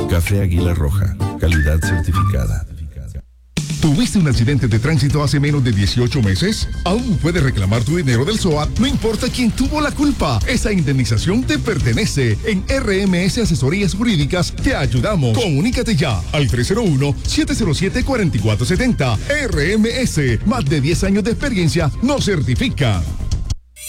Café Águila Roja, calidad certificada. ¿Tuviste un accidente de tránsito hace menos de 18 meses? Aún puedes reclamar tu dinero del SOAT, no importa quién tuvo la culpa. Esa indemnización te pertenece. En RMS Asesorías Jurídicas te ayudamos. Comunícate ya al 301-707-4470. RMS, más de 10 años de experiencia nos certifica.